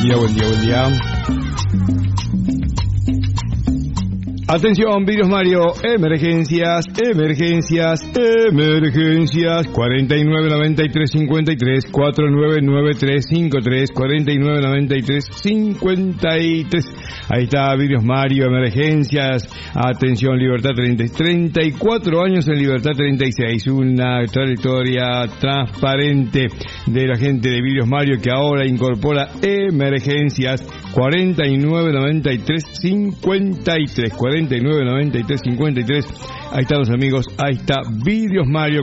buen día. Atención, Vidrios Mario, emergencias, 499353, 499353, 499353. Ahí está, Vidrios Mario, emergencias. Atención, Libertad 34 años en Libertad 36, una trayectoria transparente de la gente de Vidrios Mario que ahora incorpora emergencias. 499353, 499353. Ahí están los amigos, ahí está Vidrios Mario,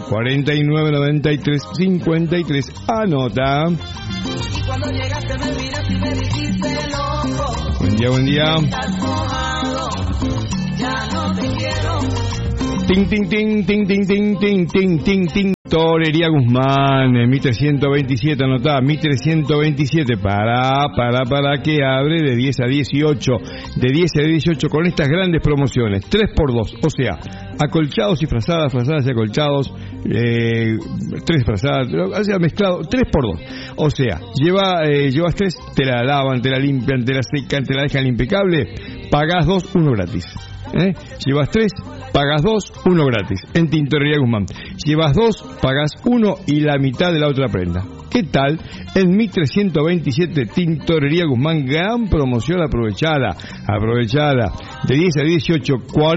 499353. Anota. Y cuando llegaste me miraste y me dijiste loco. Buen día. Estás mojado, ya no te quiero. Ting, ting, ting, ting, ting, ting, ting, ting, ting, ting. Torería Guzmán, en 1327, anotá, 1327, para que abre de 10 a 18, de 10 a 18 con estas grandes promociones, 3x2, o sea, acolchados y frazadas y acolchados, 3 frazadas, o sea, mezclado, 3x2, o sea, llevas 3, te la lavan, te la limpian, te la secan, te la dejan impecable, pagás 2, 1 gratis. Llevas 3, pagas 2, 1 gratis en Tintorería Guzmán. Llevas 2, pagas 1 y la mitad de la otra prenda. ¿Qué tal? En 1327 Tintorería Guzmán, gran promoción aprovechada. De 10 a 18,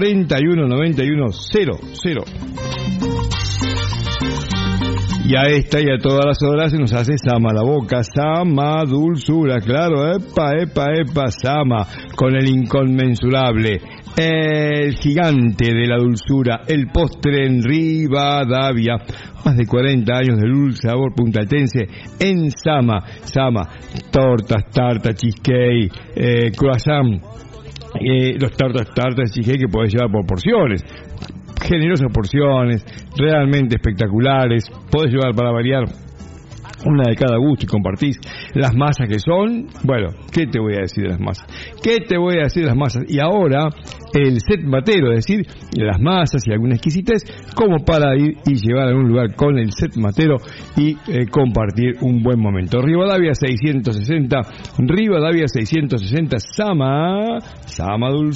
419100. Y a esta y a todas las horas se nos hace Sama la boca, Sama dulzura, claro, epa, Sama, con el inconmensurable, el gigante de la dulzura, el postre en Rivadavia, más de 40 años de dulce sabor puntaltense en Sama, tortas, tarta, cheesecake, croissant, los tartas cheesecake que podés llevar por porciones. Generosas porciones, realmente espectaculares. Podés llevar para variar una de cada gusto y compartís las masas que son. Bueno, ¿qué te voy a decir de las masas? Y ahora el set matero, es decir, las masas y alguna exquisitez, como para ir y llevar a algún lugar con el set matero y compartir un buen momento. Rivadavia 660, Sama Dulce.